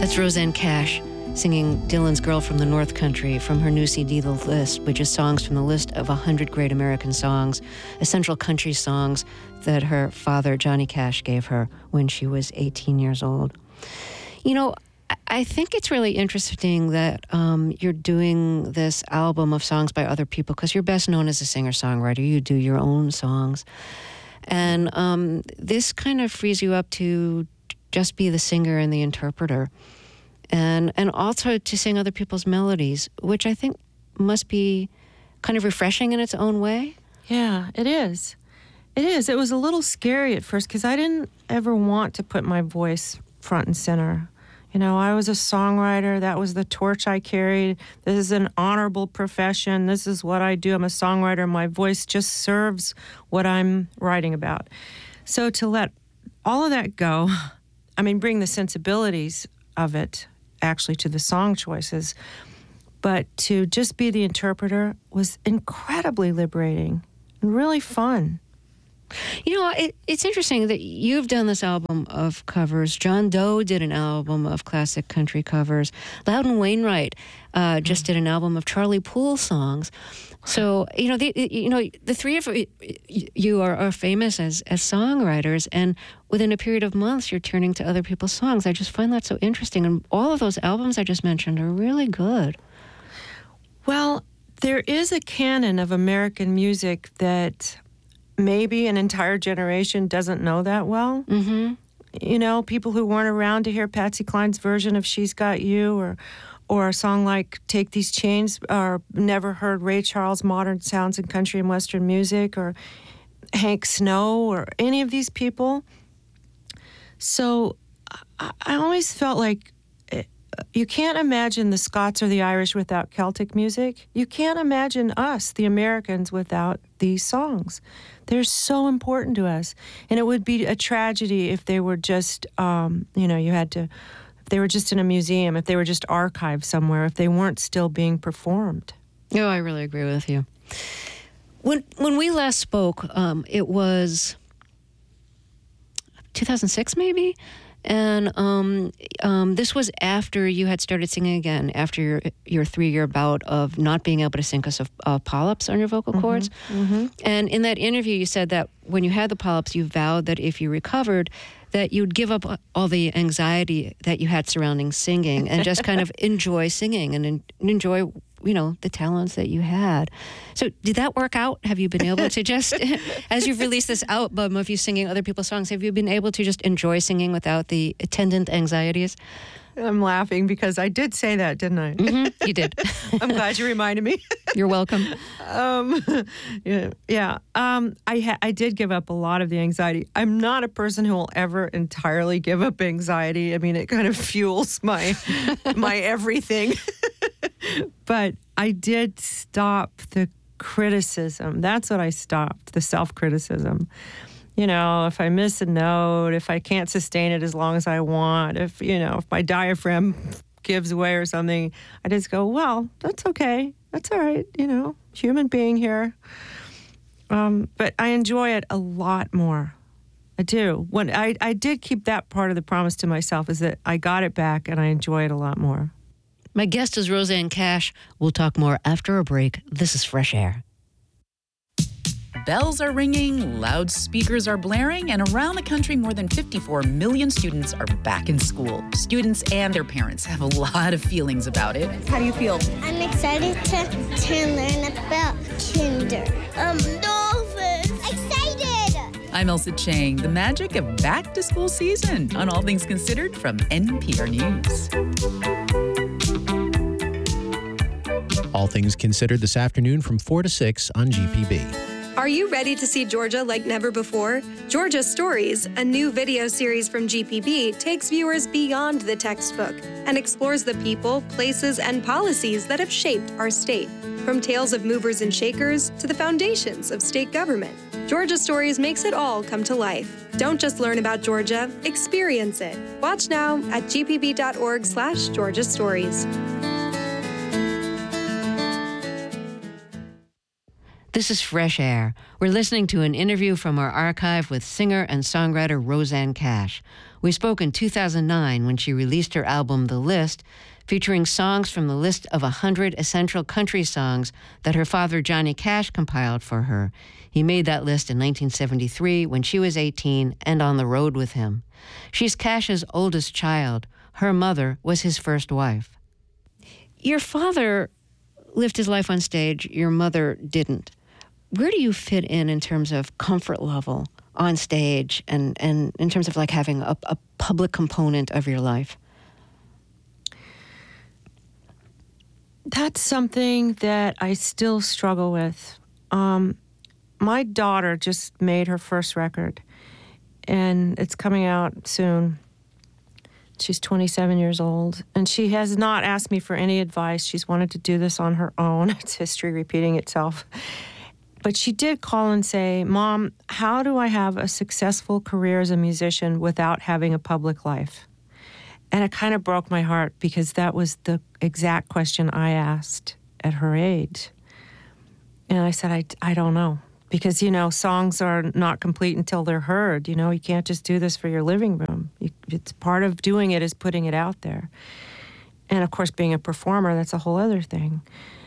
That's Rosanne Cash singing Dylan's Girl from the North Country from her new CD, The List, which is songs from the list of 100 great American songs, essential country songs that her father, Johnny Cash, gave her when she was 18 years old. You know, I think it's really interesting that you're doing this album of songs by other people because you're best known as a singer-songwriter. You do your own songs. And this kind of frees you up to just be the singer and the interpreter. And also to sing other people's melodies, which I think must be kind of refreshing in its own way. Yeah, it is. It is. It was a little scary at first because I didn't ever want to put my voice front and center. You know, I was a songwriter. That was the torch I carried. This is an honorable profession. This is what I do. I'm a songwriter. My voice just serves what I'm writing about. So to let all of that go, I mean, bring the sensibilities of it actually to the song choices, but to just be the interpreter was incredibly liberating and really fun. You know, it's interesting that you've done this album of covers. John Doe did an album of classic country covers. Loudon Wainwright just did an album of Charlie Poole songs. So, the three of you are famous as songwriters, and within a period of months, you're turning to other people's songs. I just find that so interesting. And all of those albums I just mentioned are really good. Well, there is a canon of American music that maybe an entire generation doesn't know that well. Mm-hmm. You know, people who weren't around to hear Patsy Cline's version of She's Got You, or a song like Take These Chains, or never heard Ray Charles' modern sounds in country and western music, or Hank Snow, or any of these people. So I always felt like you can't imagine the Scots or the Irish without Celtic music. You can't imagine us, the Americans, without these songs. They're so important to us. And it would be a tragedy if they were just, if they were just in a museum, if they were just archived somewhere, if they weren't still being performed. Oh, I really agree with you. When we last spoke, it was 2006 maybe? And this was after you had started singing again, after your 3-year bout of not being able to sing because of polyps on your vocal cords. Mm-hmm. And in that interview, you said that when you had the polyps, you vowed that if you recovered, that you'd give up all the anxiety that you had surrounding singing and just kind of enjoy singing and enjoy, the talents that you had. So did that work out? Have you been able to just, as you've released this album of you singing other people's songs, have you been able to just enjoy singing without the attendant anxieties? I'm laughing because I did say that, didn't I? Mm-hmm, you did. I'm glad you reminded me. You're welcome. I did give up a lot of the anxiety. I'm not a person who will ever entirely give up anxiety. I mean, it kind of fuels my everything. But I did stop the criticism. That's what I stopped, the self-criticism. If I miss a note, if I can't sustain it as long as I want, if my diaphragm gives way or something, I just go, well, that's okay. That's all right. Human being here. But I enjoy it a lot more. I do. When I did keep that part of the promise to myself is that I got it back and I enjoy it a lot more. My guest is Rosanne Cash. We'll talk more after a break. This is Fresh Air. Bells are ringing, loudspeakers are blaring, and around the country, more than 54 million students are back in school. Students and their parents have a lot of feelings about it. How do you feel? I'm excited to learn about kinder. Dolphins! Excited! I'm Elsa Chang. The magic of back-to-school season on All Things Considered from NPR News. All Things Considered this afternoon from 4 to 6 on GPB. Are you ready to see Georgia like never before? Georgia Stories, a new video series from GPB, takes viewers beyond the textbook and explores the people, places, and policies that have shaped our state. From tales of movers and shakers to the foundations of state government, Georgia Stories makes it all come to life. Don't just learn about Georgia, experience it. Watch now at gpb.org/Georgia Stories. This is Fresh Air. We're listening to an interview from our archive with singer and songwriter Rosanne Cash. We spoke in 2009 when she released her album The List, featuring songs from the list of 100 essential country songs that her father Johnny Cash compiled for her. He made that list in 1973 when she was 18 and on the road with him. She's Cash's oldest child. Her mother was his first wife. Your father lived his life on stage. Your mother didn't. Where do you fit in terms of comfort level on stage and in terms of like having a public component of your life? That's something that I still struggle with. My daughter just made her first record, and it's coming out soon. She's 27 years old, and she has not asked me for any advice. She's wanted to do this on her own. It's history repeating itself. But she did call and say, Mom, how do I have a successful career as a musician without having a public life? And it kind of broke my heart because that was the exact question I asked at her age. And I said, I don't know. Because, songs are not complete until they're heard. You can't just do this for your living room. It's part of doing it is putting it out there. And, of course, being a performer, that's a whole other thing.